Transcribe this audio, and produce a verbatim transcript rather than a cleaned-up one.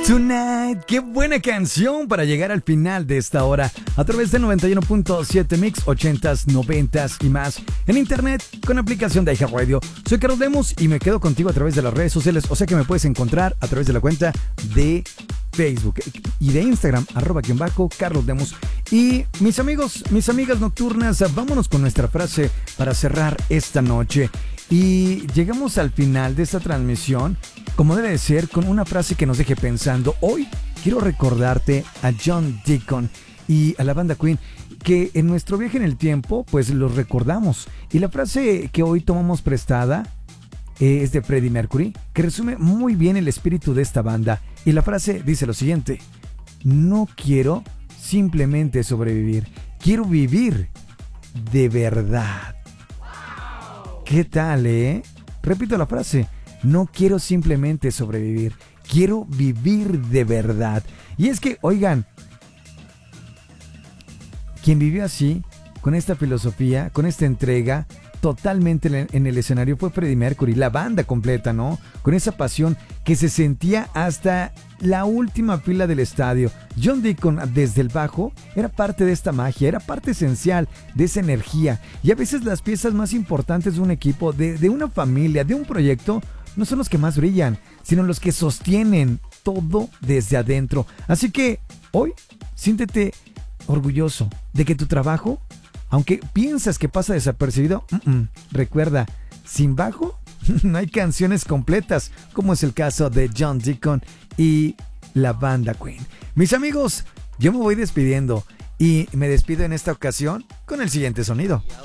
Tonight, qué buena canción para llegar al final de esta hora a través de noventa y uno punto siete Mix, ochentas, noventas y más en internet con aplicación de iHeartRadio. Soy Carlos Lemus y me quedo contigo a través de las redes sociales, o sea que me puedes encontrar a través de la cuenta de Facebook y de Instagram, arroba guión bajo Carlos Lemus. Y mis amigos, mis amigas nocturnas, vámonos con nuestra frase para cerrar esta noche. Y llegamos al final de esta transmisión, como debe de ser, con una frase que nos deje pensando. Hoy quiero recordarte a John Deacon y a la banda Queen, que en nuestro viaje en el tiempo, pues los recordamos. Y la frase que hoy tomamos prestada eh, es de Freddie Mercury, que resume muy bien el espíritu de esta banda. Y la frase dice lo siguiente: no quiero simplemente sobrevivir, quiero vivir de verdad. ¿Qué tal, eh? Repito la frase: no quiero simplemente sobrevivir, quiero vivir de verdad. Y es que, oigan, quien vivió así, con esta filosofía, con esta entrega, totalmente en el escenario, fue Freddie Mercury, la banda completa, ¿no? Con esa pasión que se sentía hasta la última fila del estadio. John Deacon, desde el bajo, era parte de esta magia, era parte esencial de esa energía. Y a veces las piezas más importantes de un equipo, de, de una familia, de un proyecto, no son los que más brillan, sino los que sostienen todo desde adentro. Así que hoy, siéntete orgulloso de que tu trabajo, aunque piensas que pasa desapercibido, uh-uh. recuerda, sin bajo no hay canciones completas, como es el caso de John Deacon y la banda Queen. Mis amigos, yo me voy despidiendo y me despido en esta ocasión con el siguiente sonido.